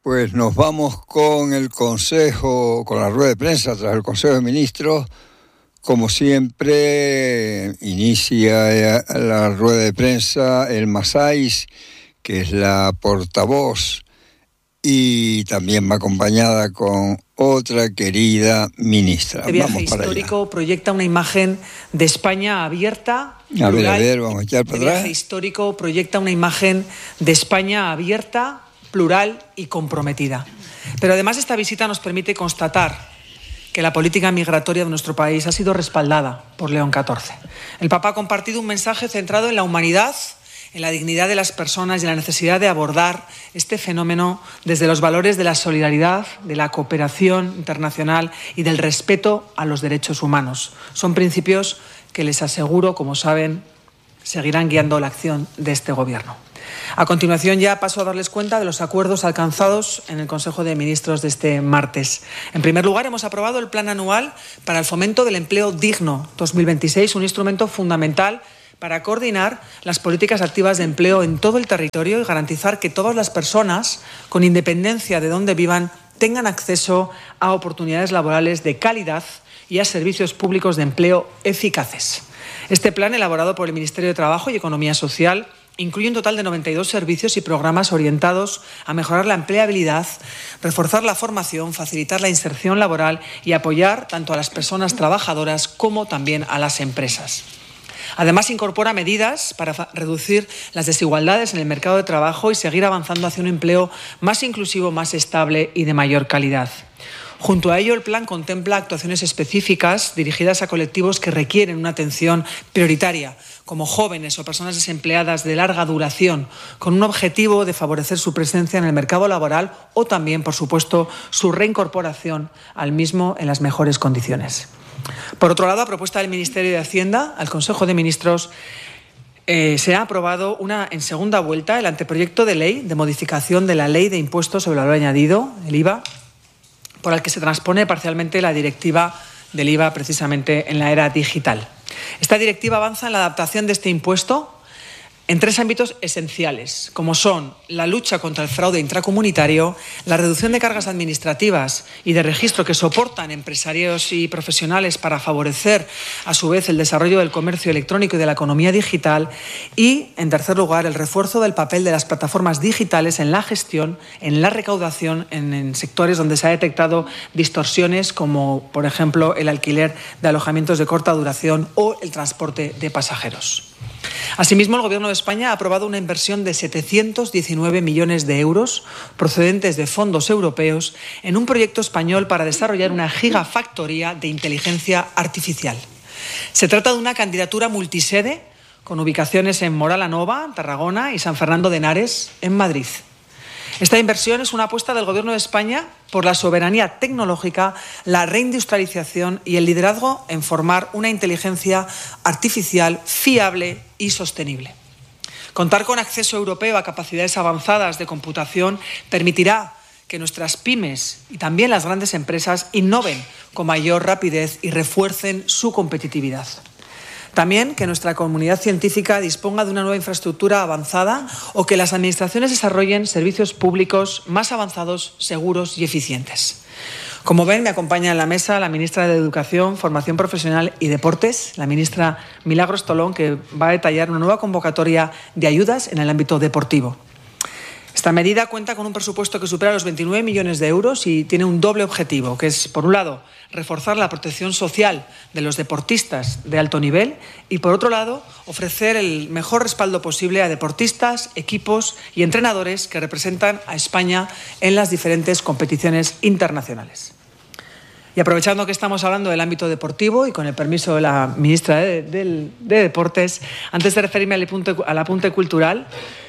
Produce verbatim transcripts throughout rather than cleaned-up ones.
Pues nos vamos con el Consejo, con la rueda de prensa tras el Consejo de Ministros. Como siempre, inicia la rueda de prensa el Masais, que es la portavoz, y también va acompañada con otra querida ministra. Este viaje vamos para histórico allá. Proyecta una imagen de España abierta, A ver, plural. a ver, vamos a echar para Este atrás. viaje histórico proyecta una imagen de España abierta, plural y comprometida. Pero además esta visita nos permite constatar que la política migratoria de nuestro país ha sido respaldada por León catorce. El Papa ha compartido un mensaje centrado en la humanidad, en la dignidad de las personas y en la necesidad de abordar este fenómeno desde los valores de la solidaridad, de la cooperación internacional y del respeto a los derechos humanos. Son principios que, les aseguro, como saben, seguirán guiando la acción de este Gobierno. A continuación ya paso a darles cuenta de los acuerdos alcanzados en el Consejo de Ministros de este martes. En primer lugar, hemos aprobado el Plan Anual para el Fomento del Empleo Digno dos mil veintiséis, un instrumento fundamental para coordinar las políticas activas de empleo en todo el territorio y garantizar que todas las personas, con independencia de dónde vivan, tengan acceso a oportunidades laborales de calidad y a servicios públicos de empleo eficaces. Este plan, elaborado por el Ministerio de Trabajo y Economía Social, incluye un total de noventa y dos servicios y programas orientados a mejorar la empleabilidad, reforzar la formación, facilitar la inserción laboral y apoyar tanto a las personas trabajadoras como también a las empresas. Además, incorpora medidas para reducir las desigualdades en el mercado de trabajo y seguir avanzando hacia un empleo más inclusivo, más estable y de mayor calidad. Junto a ello, el plan contempla actuaciones específicas dirigidas a colectivos que requieren una atención prioritaria, como jóvenes o personas desempleadas de larga duración, con un objetivo de favorecer su presencia en el mercado laboral o también, por supuesto, su reincorporación al mismo en las mejores condiciones. Por otro lado, a propuesta del Ministerio de Hacienda, al Consejo de Ministros, eh, se ha aprobado una, en segunda vuelta el anteproyecto de ley de modificación de la Ley de Impuestos sobre el Valor Añadido, el I V A, por el que se transpone parcialmente la directiva del I V A precisamente en la era digital. Esta directiva avanza en la adaptación de este impuesto en tres ámbitos esenciales, como son la lucha contra el fraude intracomunitario, la reducción de cargas administrativas y de registro que soportan empresarios y profesionales para favorecer, a su vez, el desarrollo del comercio electrónico y de la economía digital y, en tercer lugar, el refuerzo del papel de las plataformas digitales en la gestión, en la recaudación, en, en sectores donde se ha detectado distorsiones como, por ejemplo, el alquiler de alojamientos de corta duración o el transporte de pasajeros. Asimismo, el Gobierno de España ha aprobado una inversión de setecientos diecinueve millones de euros procedentes de fondos europeos en un proyecto español para desarrollar una gigafactoría de inteligencia artificial. Se trata de una candidatura multisede con ubicaciones en Móra la Nova, Tarragona, y San Fernando de Henares, en Madrid. Esta inversión es una apuesta del Gobierno de España por la soberanía tecnológica, la reindustrialización y el liderazgo en formar una inteligencia artificial fiable y sostenible. Contar con acceso europeo a capacidades avanzadas de computación permitirá que nuestras pymes y también las grandes empresas innoven con mayor rapidez y refuercen su competitividad. También que nuestra comunidad científica disponga de una nueva infraestructura avanzada o que las administraciones desarrollen servicios públicos más avanzados, seguros y eficientes. Como ven, me acompaña en la mesa la ministra de Educación, Formación Profesional y Deportes, la ministra Milagros Tolón, que va a detallar una nueva convocatoria de ayudas en el ámbito deportivo. Esta medida cuenta con un presupuesto que supera los veintinueve millones de euros y tiene un doble objetivo, que es, por un lado, reforzar la protección social de los deportistas de alto nivel y, por otro lado, ofrecer el mejor respaldo posible a deportistas, equipos y entrenadores que representan a España en las diferentes competiciones internacionales. Y aprovechando que estamos hablando del ámbito deportivo y con el permiso de la ministra de, de, de Deportes, antes de referirme al apunte, al apunte cultural,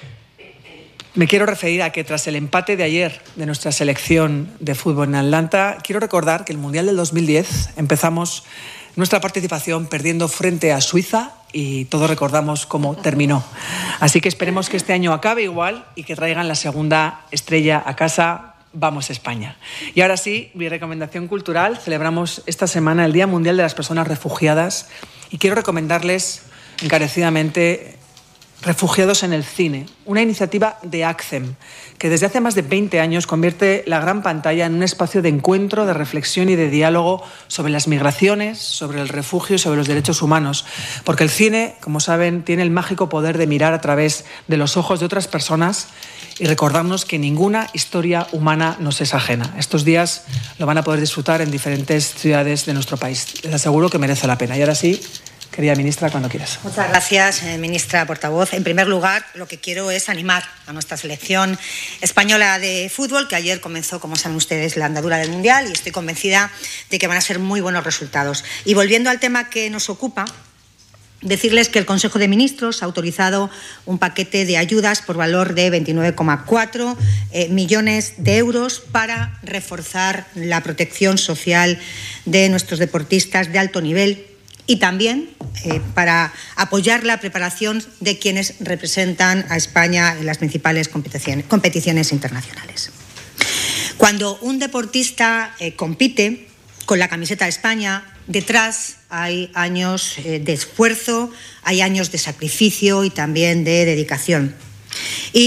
me quiero referir a que tras el empate de ayer de nuestra selección de fútbol en Atlanta, quiero recordar que el Mundial del dos mil diez empezamos nuestra participación perdiendo frente a Suiza y todos recordamos cómo terminó. Así que esperemos que este año acabe igual y que traigan la segunda estrella a casa. Vamos España. Y ahora sí, mi recomendación cultural. Celebramos esta semana el Día Mundial de las Personas Refugiadas y quiero recomendarles encarecidamente Refugiados en el cine, una iniciativa de ACCEM, que desde hace más de veinte años convierte la gran pantalla en un espacio de encuentro, de reflexión y de diálogo sobre las migraciones, sobre el refugio y sobre los derechos humanos. Porque el cine, como saben, tiene el mágico poder de mirar a través de los ojos de otras personas y recordarnos que ninguna historia humana nos es ajena. Estos días lo van a poder disfrutar en diferentes ciudades de nuestro país. Les aseguro que merece la pena. Y ahora sí, querida ministra, cuando quieras. Muchas gracias, eh, ministra portavoz. En primer lugar, lo que quiero es animar a nuestra selección española de fútbol, que ayer comenzó, como saben ustedes, la andadura del Mundial, y estoy convencida de que van a ser muy buenos resultados. Y volviendo al tema que nos ocupa, decirles que el Consejo de Ministros ha autorizado un paquete de ayudas por valor de veintinueve coma cuatro eh, millones de euros para reforzar la protección social de nuestros deportistas de alto nivel, y también eh, para apoyar la preparación de quienes representan a España en las principales competiciones, competiciones internacionales. Cuando un deportista eh, compite con la camiseta de España, detrás hay años eh, de esfuerzo, hay años de sacrificio y también de dedicación.